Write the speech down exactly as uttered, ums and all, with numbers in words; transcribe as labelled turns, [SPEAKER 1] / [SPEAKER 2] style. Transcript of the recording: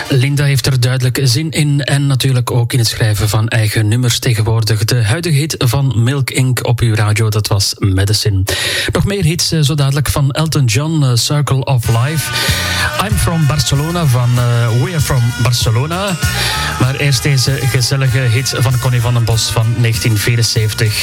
[SPEAKER 1] Linda heeft er duidelijk zin in en natuurlijk ook in het schrijven van eigen nummers tegenwoordig. De huidige hit van Milk Incorporated op uw radio, dat was Medicine. Nog meer hits zo dadelijk van Elton John, Circle of Life. I'm from Barcelona van uh, We're from Barcelona. Maar eerst deze gezellige hit van Connie van den Bos van negentien vierenzeventig.